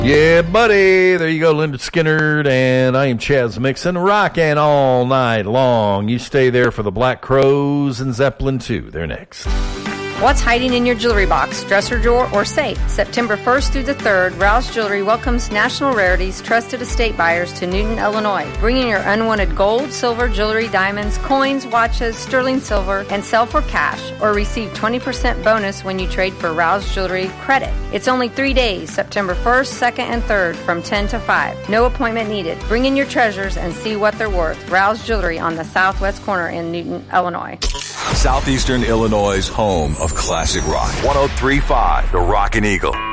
Yeah, buddy. There you go, Linda Skinner, and I am Chaz Mixon, rocking all night long. You stay there for the Black Crowes and Zeppelin 2. They're next. What's hiding in your jewelry box, dresser drawer, or safe? September 1st through the 3rd, Rouse Jewelry welcomes National Rarities trusted estate buyers to Newton, Illinois. Bring in your unwanted gold, silver, jewelry, diamonds, coins, watches, sterling silver, and sell for cash, or receive 20% bonus when you trade for Rouse Jewelry credit. It's only 3 days, September 1st, 2nd, and 3rd, from 10 to 5. No appointment needed. Bring in your treasures and see what they're worth. Rouse Jewelry on the southwest corner in Newton, Illinois. Southeastern Illinois' home of classic rock. 103.5 The Rockin' Eagle.